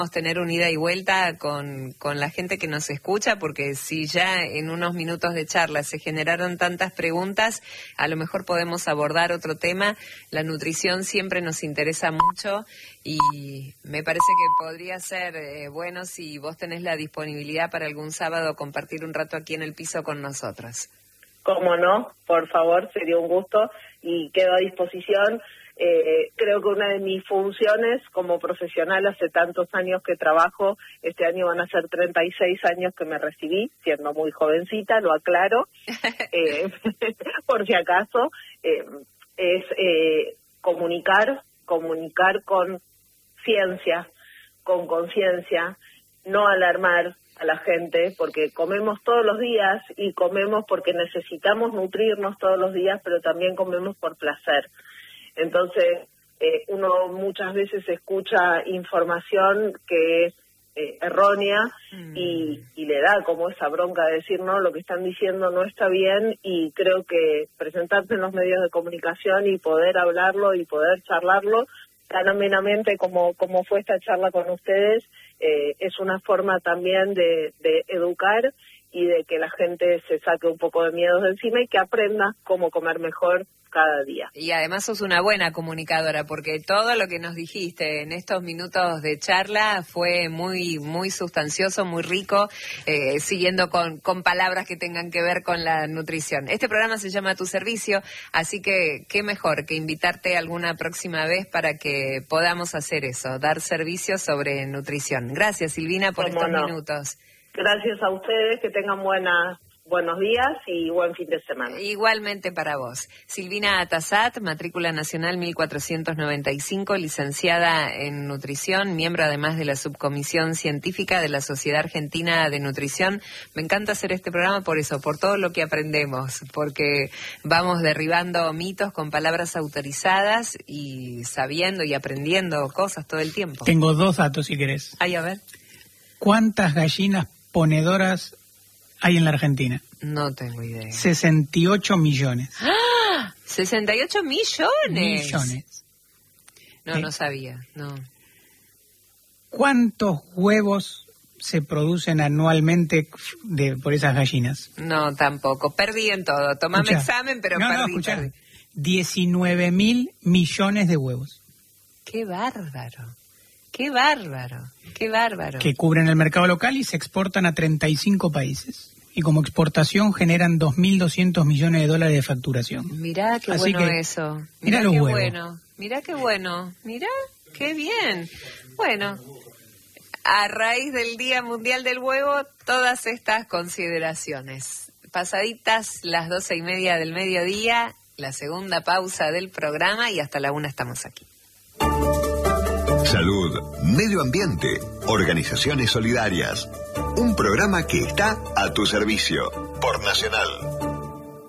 tener un ida y vuelta con la gente que nos escucha, porque si ya en unos minutos de charla se generaron tantas preguntas, a lo mejor podemos abordar otro tema. La nutrición siempre nos interesa mucho y me parece que podría ser bueno si vos tenés la disponibilidad para algún sábado compartir un rato aquí en el piso con nosotros. Cómo no, por favor, sería un gusto y quedo a disposición. Creo que una de mis funciones como profesional, hace tantos años que trabajo, este año van a ser 36 años que me recibí, siendo muy jovencita, lo aclaro, por si acaso, es comunicar con ciencia, con conciencia, no alarmar a la gente, porque comemos todos los días y comemos porque necesitamos nutrirnos todos los días, pero también comemos por placer. Entonces, uno muchas veces escucha información que es errónea y le da como esa bronca de decir, no, lo que están diciendo no está bien, y creo que presentarse en los medios de comunicación y poder hablarlo y poder charlarlo tan amenamente como fue esta charla con ustedes, es una forma también de educar y de que la gente se saque un poco de miedos de encima y que aprenda cómo comer mejor cada día. Y además sos una buena comunicadora, porque todo lo que nos dijiste en estos minutos de charla fue muy muy sustancioso, muy rico, siguiendo con palabras que tengan que ver con la nutrición. Este programa se llama A Tu Servicio, así que qué mejor que invitarte alguna próxima vez para que podamos hacer eso, dar servicios sobre nutrición. Gracias, Silvina, por estos minutos. Gracias a ustedes, que tengan buenos días y buen fin de semana. Igualmente para vos. Silvina Atazat, matrícula nacional 1495, licenciada en nutrición, miembro además de la subcomisión científica de la Sociedad Argentina de Nutrición. Me encanta hacer este programa por eso, por todo lo que aprendemos, porque vamos derribando mitos con palabras autorizadas y sabiendo y aprendiendo cosas todo el tiempo. Tengo 2 datos si querés. Ay, a ver. ¿Cuántas gallinas ponedoras hay en la Argentina? No tengo idea. 68 millones. ¡Ah! ¿68 millones? Millones. No, no sabía, no. ¿Cuántos huevos se producen anualmente por esas gallinas? No, tampoco. Perdí en todo. Tomame examen, pero perdí. 19.000 millones de huevos. ¡Qué bárbaro! ¡Qué bárbaro! ¡Qué bárbaro! Que cubren el mercado local y se exportan a 35 países. Y como exportación generan 2.200 millones de dólares de facturación. Mirá qué Así bueno que, eso. Mirá los qué huevos. bueno. Mirá qué bueno. Mirá qué bien. Bueno, a raíz del Día Mundial del Huevo, todas estas consideraciones. Pasaditas las 12:30 del mediodía, la segunda pausa del programa y hasta la 1 estamos aquí. Salud, medio ambiente, organizaciones solidarias. Un programa que está a tu servicio por Nacional.